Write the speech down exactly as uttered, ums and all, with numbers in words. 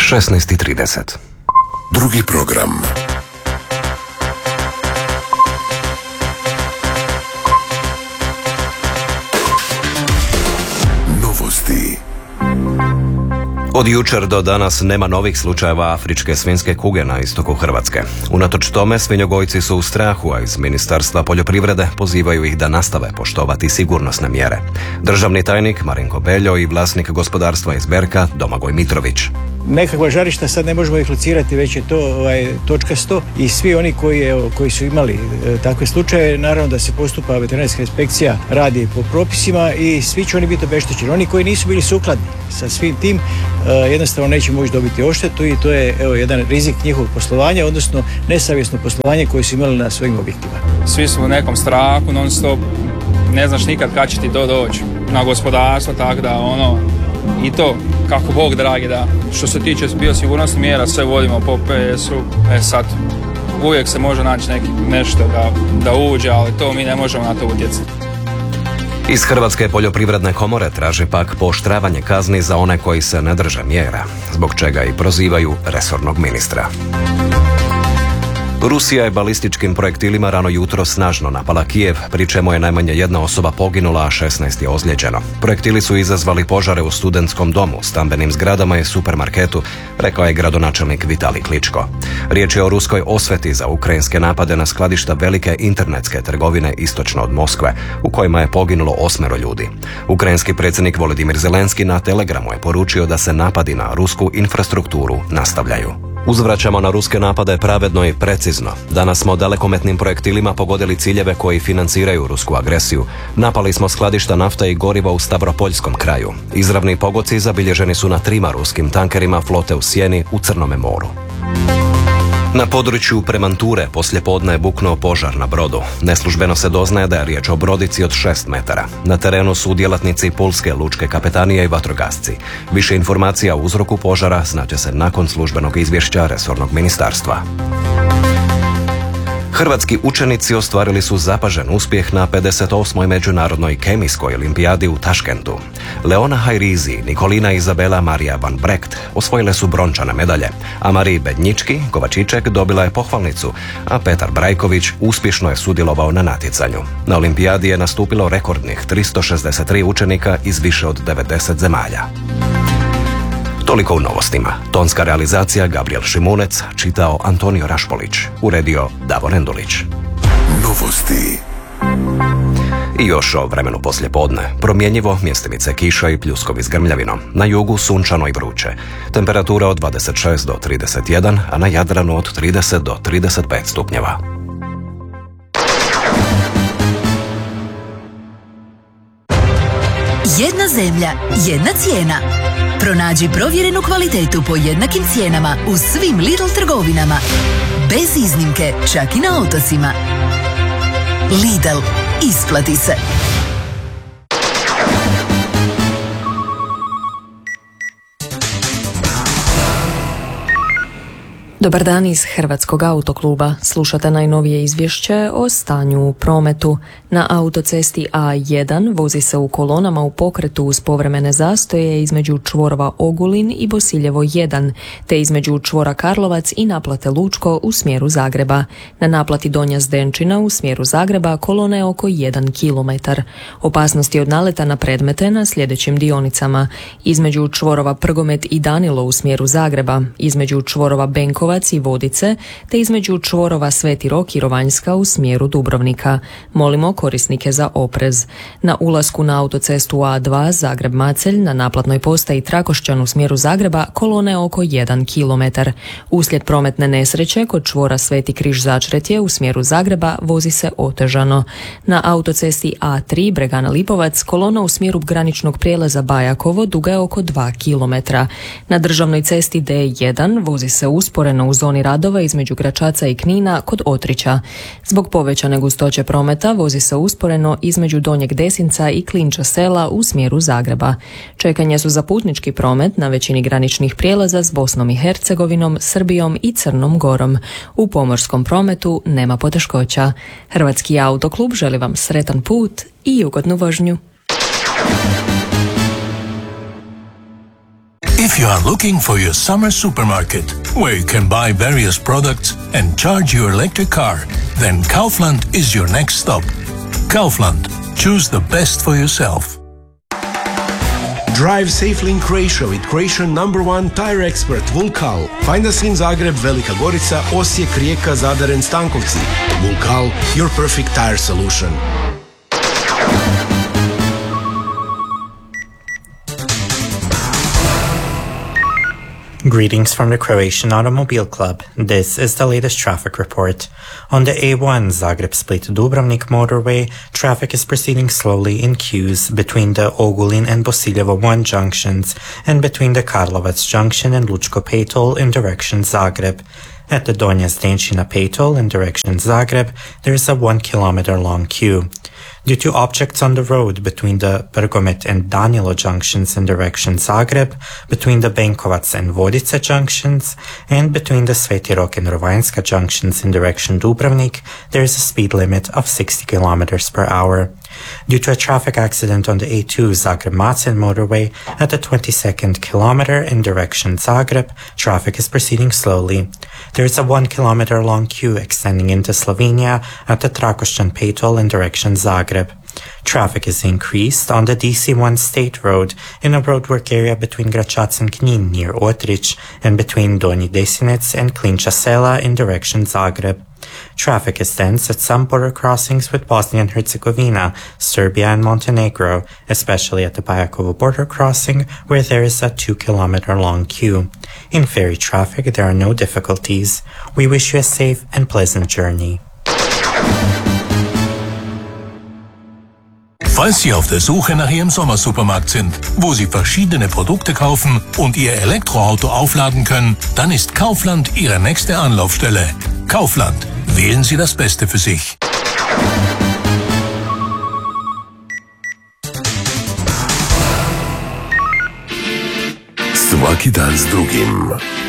šesnaest i trideset. Drugi program. Novosti. Od jučer do danas nema novih slučajeva afričke svinjske kuge na istoku Hrvatske. Unatoč tome, svinjogojci su u strahu, a iz Ministarstva poljoprivrede pozivaju ih da nastave poštovati sigurnosne mjere. Državni tajnik Marinko Beljo i vlasnik gospodarstva iz Berka Domagoj Mitrović. Nekakva žarišta sad ne možemo ih locirati, već je to ovaj, točkasto i svi oni koji, evo, koji su imali e, takve slučaje, naravno da se postupa veterinarska inspekcija, radi po propisima i svi će oni biti obeštećeni. Oni koji nisu bili sukladni sa svim tim e, jednostavno neće moći dobiti odštetu i to je evo, jedan rizik njihovog poslovanja, odnosno nesavjesno poslovanje koje su imali na svojim objektima. Svi su u nekom strahu, non stop, ne znaš nikad kad će ti to doći na gospodarstvo, tako da ono, i to kako Bog dragi da što se tiče biosigurnosnih mjera sve vodimo po P S U. E sad, uvijek se može naći neki, nešto da, da uđe, ali to mi ne možemo na to utjecati. Iz Hrvatske poljoprivredne komore traži pak pooštravanje kazni za one koji se ne drže mjera, zbog čega i prozivaju resornog ministra. Rusija je balističkim projektilima rano jutro snažno napala Kijev, pri čemu je najmanje jedna osoba poginula, a šesnaest je ozlijeđeno. Projektili su izazvali požare u studentskom domu, stambenim zgradama i supermarketu, rekao je gradonačelnik Vitalij Kličko. Riječ je o ruskoj osveti za ukrajinske napade na skladišta velike internetske trgovine istočno od Moskve, u kojima je poginulo osmero ljudi. Ukrajinski predsjednik Volodimir Zelenski na Telegramu je poručio da se napadi na rusku infrastrukturu nastavljaju. Uzvraćamo na ruske napade pravedno i precizno. Danas smo dalekometnim projektilima pogodili ciljeve koji financiraju rusku agresiju. Napali smo skladišta nafte i goriva u Stavropoljskom kraju. Izravni pogodci zabilježeni su na trima ruskim tankerima flote u Sjeni u Crnome moru. Na području Premanture poslijepodne je buknuo požar na brodu. Neslužbeno se doznaje da je riječ o brodici od šest metara. Na terenu su djelatnici Pulske lučke kapetanije i vatrogasci. Više informacija o uzroku požara znaće se nakon službenog izvješća resornog ministarstva. Hrvatski učenici ostvarili su zapažen uspjeh na pedeset osmoj međunarodnoj kemijskoj olimpijadi u Taškentu. Leona Hajrizi, Nikolina Izabela Marija Van Brecht osvojile su brončane medalje, a Mariji Bednjički Kovačiček dobila je pohvalnicu, a Petar Brajković uspješno je sudjelovao na natjecanju. Na olimpijadi je nastupilo rekordnih tristo šezdeset tri učenika iz više od devedeset zemalja. Toliko u novostima. Tonska realizacija Gabriel Šimunec, čitao Antonio Rašpolić, uredio Davor Endulić. Novosti. I još o vremenu poslijepodne. Promjenjivo, mjestimice kiša i pljuskovi s grmljavinom. Na jugu sunčano i vruće. Temperatura od dvadeset šest do trideset jedan, a na Jadranu od trideset do trideset pet stupnjeva. Jedna zemlja, jedna cijena. Pronađi provjerenu kvalitetu po jednakim cijenama u svim Lidl trgovinama. Bez iznimke, čak i na otocima. Lidl, isplati se. Dobar dan iz Hrvatskog autokluba. Slušate najnovije izvješće o stanju u prometu. Na autocesti A jedan vozi se u kolonama u pokretu uz povremene zastoje između čvorova Ogulin i Bosiljevo jedan, te između čvora Karlovac i naplate Lučko u smjeru Zagreba. Na naplati Donja Zdenčina u smjeru Zagreba kolona je oko jedan kilometar. Opasnosti od naleta na predmete na sljedećim dionicama. Između čvorova Prgomet i Danilo u smjeru Zagreba, između čvorova Benkova i Vodice, te između čvorova Sveti Rok i Rovanjska u smjeru Dubrovnika. Molimo korisnike za oprez. Na ulasku na autocestu A dva Zagreb-Macelj na naplatnoj postaji Trakošćan u smjeru Zagreba kolona je oko jedan kilometar. Uslijed prometne nesreće kod čvora Sveti Križ Začretje u smjeru Zagreba vozi se otežano. Na autocesti A tri Bregana Lipovac kolona u smjeru graničnog prijelaza Bajakovo duga je oko dva kilometra. Na državnoj cesti D jedan vozi se usporeno u zoni radova između Gračaca i Knina kod Otrića. Zbog povećane gustoće prometa vozi se usporeno između Donjeg Desinca i Klinča sela u smjeru Zagreba. Čekanje su za putnički promet na većini graničnih prijelaza s Bosnom i Hercegovinom, Srbijom i Crnom Gorom. U pomorskom prometu nema poteškoća. Hrvatski autoklub želi vam sretan put i ugodnu vožnju. If you are looking for your summer supermarket, where you can buy various products and charge your electric car, then Kaufland is your next stop. Kaufland. Choose the best for yourself. Drive safely in Croatia with Croatian number one tire expert Vulkal. Find us in Zagreb, Velika Gorica, Osijek, Rijeka, Zadar and Stankovci. Vulkal, your perfect tire solution. Greetings from the Croatian Automobile Club. This is the latest traffic report. On the A one Zagreb-Split-Dubrovnik motorway, traffic is proceeding slowly in queues between the Ogulin and Bosiljevo one junctions and between the Karlovac junction and Lučko Pejtol in direction Zagreb. At the Donja Zdenčina Pejtol in direction Zagreb, there is a one kilometer long queue. Due to objects on the road between the Prgomet and Danilo junctions in direction Zagreb, between the Benkovac and Vodice junctions, and between the Sveti Rok and Rovajnska junctions in direction Dubrovnik, there is a speed limit of sixty kilometers per hour. Due to a traffic accident on the A two Zagreb-Macelj motorway at the twenty-second kilometer in direction Zagreb, traffic is proceeding slowly. There is a one kilometer long queue extending into Slovenia at the Trakošćan Pejtol in direction Zagreb. Traffic is increased on the D C one State Road in a roadwork area between Gračac and Knin near Otrić and between Donji Desinec and Klinča Sela in direction Zagreb. Traffic is dense at some border crossings with Bosnia and Herzegovina, Serbia and Montenegro, especially at the Bajakovo border crossing where there is a two kilometer long queue. In ferry traffic there are no difficulties. We wish you a safe and pleasant journey. Falls Sie auf der Suche nach Ihrem Sommersupermarkt sind, wo Sie verschiedene Produkte kaufen und Ihr Elektroauto aufladen können, dann ist Kaufland Ihre nächste Anlaufstelle. Kaufland. Wählen Sie das Beste für sich. Svaki dan s drugim.